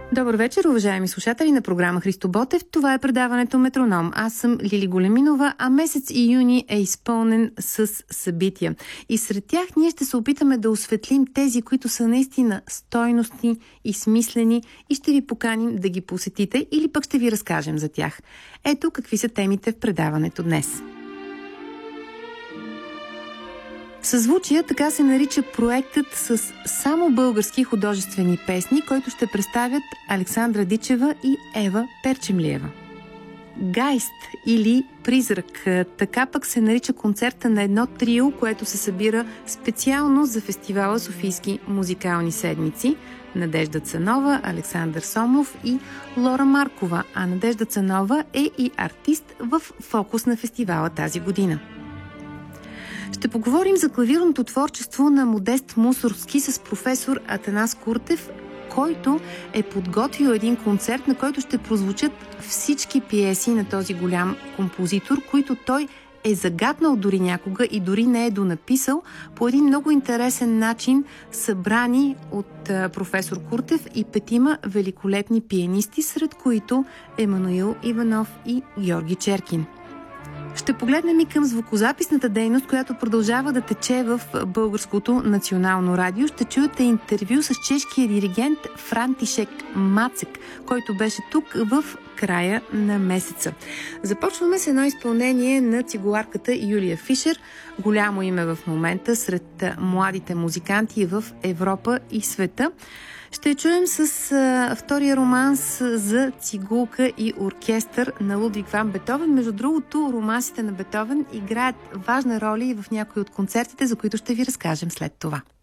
Добър вечер, уважаеми слушатели на програма Христо Ботев. Това е предаването Метроном. Аз съм Лили Големинова, а месец июни е изпълнен с събития. И сред тях ние ще се опитаме да осветлим тези, които са наистина стойностни и смислени, и ще ви поканим да ги посетите или пък ще ви разкажем за тях. Ето какви са темите в предаването днес. Съзвучия, така се нарича проектът с само български художествени песни, който ще представят Александра Дичева и Ева Перчемлиева. Гайст или Призрак, така пък се нарича концерта на едно трио, което се събира специално за фестивала Софийски музикални седмици. Надежда Цанова, Александър Сомов и Лора Маркова, а Надежда Цанова е и артист в фокус на фестивала тази година. Ще поговорим за клавирното творчество на Модест Мусоргски с професор Атанас Куртев, който е подготвил един концерт, на който ще прозвучат всички пиеси на този голям композитор, които той е загатнал дори някога и дори не е донаписал, по един много интересен начин, събрани от професор Куртев и 5 великолепни пианисти, сред които Емануил Иванов и Георги Черкин. Ще погледнем и към звукозаписната дейност, която продължава да тече в Българското национално радио. Ще чуете интервю с чешкия диригент Франтишек Мацек, който беше тук в края на месеца. Започваме с едно изпълнение на цигуларката Юлия Фишер, голямо име в момента сред младите музиканти в Европа и света. Ще чуем с втория романс за цигулка и оркестър на Лудвиг ван Бетовен. Между другото, романсите на Бетовен играят важна роля и в някои от концертите, за които ще ви разкажем след това.